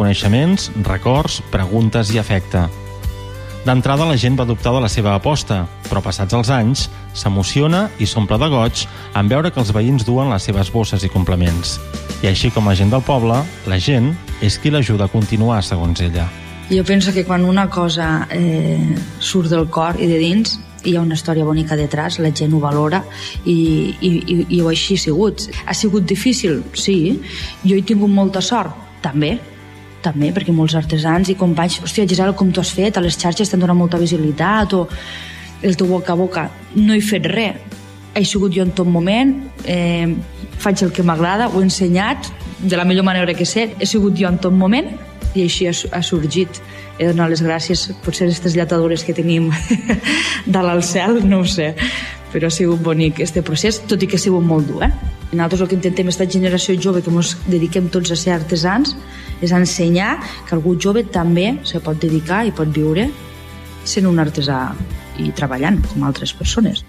coneixements, records, preguntes i afecte. D'entrada la gent va dubtar de la seva aposta, però passats els anys s'emociona i s'omple de goig en veure que els veïns duen les seves bosses i complements. I així com la gent del poble, la gent és qui l'ajuda a continuar, segons ella. Jo penso que quan una cosa surt del cor i de dins, hi ha una història bonica detrás, la gent ho valora i així ha sigut. Ha sigut difícil? Sí. Jo he tingut molta sort? També, perquè molts artesans i companys, hòstia, Gisela, com t'ho has fet? A les xarxes t'han donat molta visibilitat, o el teu boca a boca. No he fet res. He sigut jo en tot moment, faig el que m'agrada, ho he ensenyat de la millor manera que sé, he sigut jo en tot moment i així ha sorgit. He donat les gràcies, potser aquestes lletadores que tenim dalt al cel, no ho sé, però ha sigut bonic este procés, tot i que ha sigut molt dur. Nosaltres el que intentem, aquesta generació jove que ens dediquem tots a ser artesans, és ensenyar que algú jove també se pot dedicar i pot viure sent un artesà i treballant com altres persones.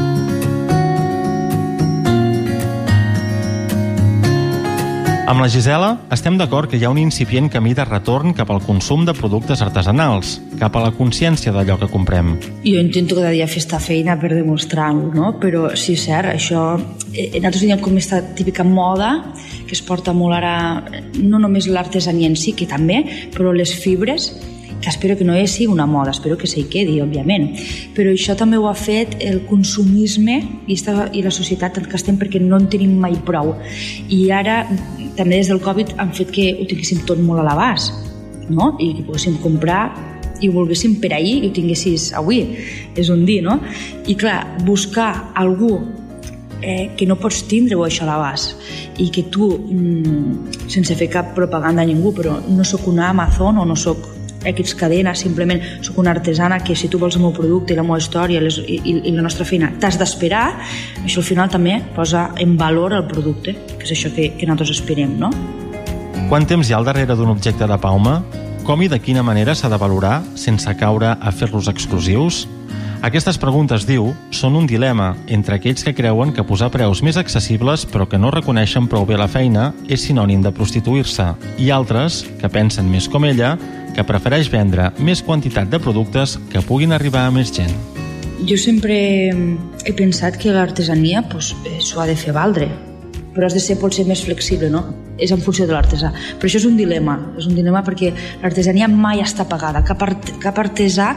Amb la Gisela estem d'acord que hi ha un incipient camí de retorn cap al consum de productes artesanals, cap a la consciència d'allò que comprem. Jo intento cada dia fer esta feina per demostrar-ho, no? Però sí, és cert, això... Nosaltres teníem com aquesta típica moda que es porta molt ara, no només l'artesania en si, que també, però les fibres, que espero que no sigui una moda, espero que s'hi quedi, òbviament. Però això també ho ha fet el consumisme i la societat en què estem, perquè no en tenim mai prou. I ara, també des del Covid, han fet que ho tinguéssim tot molt a l'abast, no? I que poguéssim comprar i ho volguéssim per ahir i ho tinguessis avui, és un dir, no? I clar, buscar algú que no pots tindre-ho això a l'abast i que tu, sense fer cap propaganda a ningú, però no sóc una Amazon o no sóc X cadena, simplement sóc una artesana que si tu vols el meu producte i la meva història i la nostra feina t'has d'esperar, això al final també posa en valor el producte, que és això que nosaltres esperem, no? Quant temps hi ha al darrere d'un objecte de Paume? Com i de quina manera s'ha de valorar sense caure a fer-los exclusius? Aquestes preguntes, diu, són un dilema entre aquells que creuen que posar preus més accessibles però que no reconeixen prou bé la feina és sinònim de prostituir-se, i altres, que pensen més com ella, que prefereix vendre més quantitat de productes que puguin arribar a més gent. Jo sempre he pensat que l'artesania s'ho ha de fer valdre, però has de ser potser més flexible, no? És en funció de l'artesà. Però això és un dilema perquè l'artesania mai està pagada. Cap artesà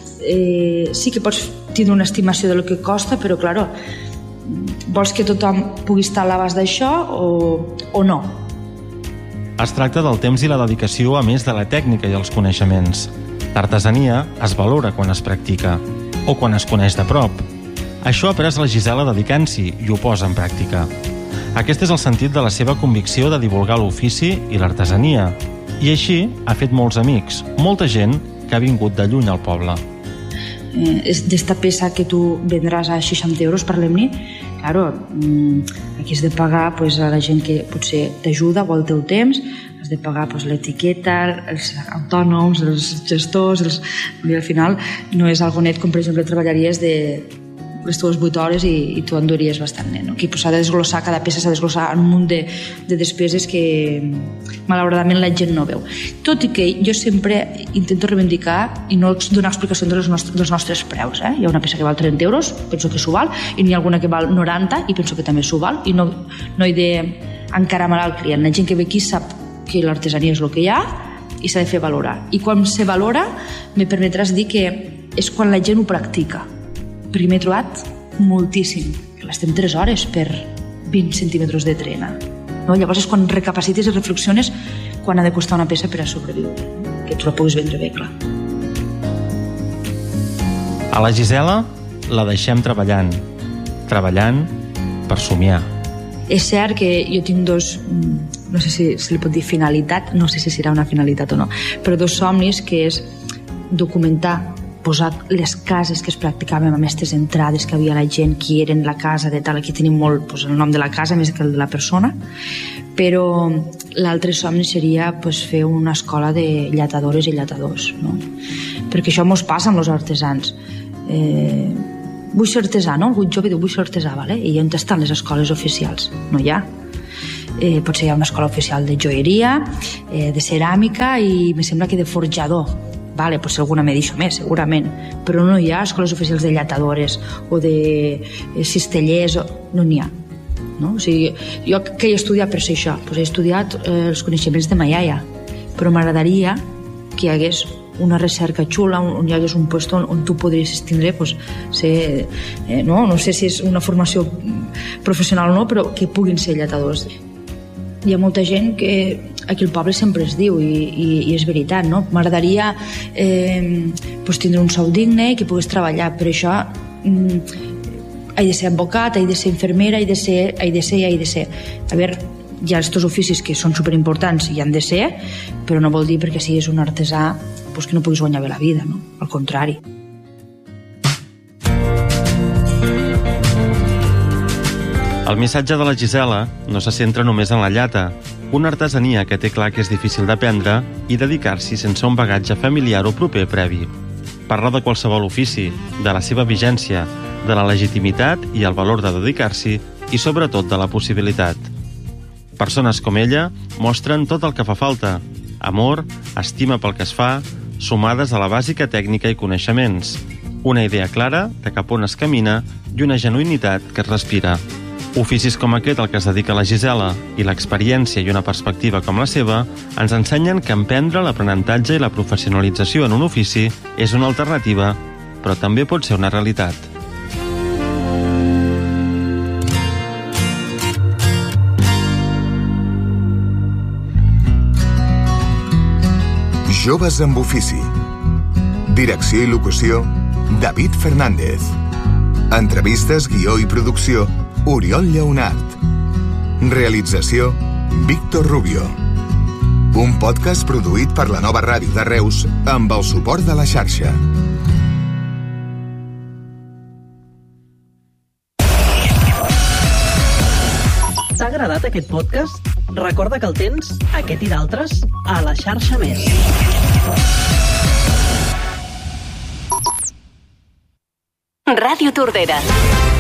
sí que pots tindre una estimació del que costa, però, clar, vols que tothom pugui estar a l'abast d'això o no? Es tracta del temps i la dedicació a més de la tècnica i els coneixements. L'artesania es valora quan es practica o quan es coneix de prop. Això ha pres la Gisela dedicant-s'hi i ho posa en pràctica. Aquest és el sentit de la seva convicció de divulgar l'ofici i l'artesania. I així ha fet molts amics, molta gent que ha vingut de lluny al poble. D'esta peça que tu vendràs a 60 euros, parlem-ne, claro, aquí has de pagar a la gent que potser t'ajuda o el teu temps, has de pagar l'etiqueta, els autònoms, els gestors, i al final no és algo net com, per exemple, treballaries de les teves 8 hores i tu enduries bastant net, no? Aquí s'ha de desglossar, cada peça s'ha de desglossar en un munt de despeses que malauradament la gent no veu. Tot i que jo sempre intento reivindicar i no donar explicació dels nostres preus. Hi ha una peça que val 30 euros, penso que s'ho val, i n'hi ha alguna que val 90 i penso que també s'ho val, i no he d'encarar mal al client. La gent que ve aquí sap que l'artesania és el que hi ha i s'ha de fer valorar. I quan se valora, me permetràs dir que és quan la gent ho practica. Perquè m'he trobat moltíssim, que l'estem 3 hores per 20 centímetres de trena. No? Llavors és quan recapacites i reflexiones quan ha de costar una peça per a sobreviure, que tu la puguis vendre bé, clar. A la Gisela la deixem treballant per somiar. És cert que jo tinc no sé si li pot dir finalitat, no sé si serà una finalitat o no, però 2 somnis, que és documentar, posar les cases que es practicaven amb aquestes entrades que havia la gent, qui eren la casa de tal, aquí tenim molt el nom de la casa més que el de la persona, però l'altre somni seria fer una escola de lletadores i lletadors, no? Perquè això mos passa amb els artesans. Vull ser artesà, no? Algun jove diu vull ser artesà, vale? I on estan les escoles oficials? No hi ha. potser hi ha una escola oficial de joieria, de ceràmica i me sembla que de forjador. Vale, potser alguna m'he dit més, segurament, però no hi ha escoles oficials de lletadores o de cistellers, no n'hi ha. No? O sigui, jo què he estudiat per ser això? Pues he estudiat els coneixements de ma iaia, però m'agradaria que hi hagués una recerca xula, on hi hagués un lloc on tu podries tindre, pues, ser, no sé si és una formació professional o no, però que puguin ser lletadors. Hi ha molta gent que aquí al poble sempre es diu i és veritat, no? M'agradaria tindre un sou digne i que pogués treballar, per això he de ser advocat, he de ser infermera, he de ser. A veure, hi ha aquests oficis que són superimportants i han de ser, però no vol dir perquè siguis un artesà que no puguis guanyar bé la vida, no? Al contrari. El missatge de la Gisela no se centra només en la llata, una artesania que té clar que és difícil d'aprendre i dedicar-s'hi sense un bagatge familiar o proper previ. Parla de qualsevol ofici, de la seva vigència, de la legitimitat i el valor de dedicar-s'hi i, sobretot, de la possibilitat. Persones com ella mostren tot el que fa falta: amor, estima pel que es fa, sumades a la bàsica tècnica i coneixements, una idea clara de cap on es camina i una genuïnitat que es respira. Oficis com aquest al que es dedica la Gisela i l'experiència i una perspectiva com la seva ens ensenyen que emprendre l'aprenentatge i la professionalització en un ofici és una alternativa, però també pot ser una realitat. Joves amb ofici. Direcció i locució, David Fernández. Entrevistes, guió i producció, Oriol Lleonart. Realització, Víctor Rubio. Un podcast produït per la Nova Ràdio de Reus amb el suport de la xarxa. T'ha agradat aquest podcast? Recorda que el tens, aquest i d'altres, a la xarxa Més. Ràdio Tordera.